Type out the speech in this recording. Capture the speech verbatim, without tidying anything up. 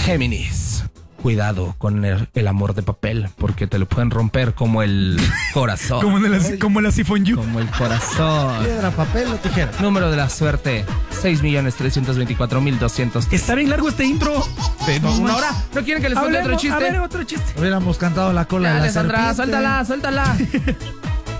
Géminis, cuidado con el, el amor de papel, porque te lo pueden romper como el corazón. Como, en la, como la Sifon You. Como el corazón. Piedra, papel o tijera. Número de la suerte, seis millones trescientos veinticuatro mil doscientos. Está bien largo este intro. ¿No, una hora? ¿No quieren que les cuente otro chiste? A ver, otro chiste. Hubiéramos cantado la cola Dale, de la Sandra, serpiente. suéltala, suéltala.